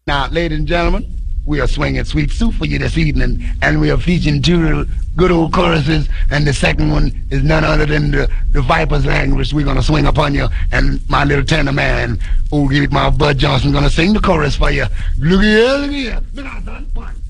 Now, ladies and gentlemen, we are swinging Sweet Soup for you this evening, and we are featuring two good old choruses, and the second one is none other than the Viper's language. We're going to swing upon you, and my little tenor man, old Great Mouth Bud Johnson, going to sing the chorus for you. Look here, look here. Look out, son. One.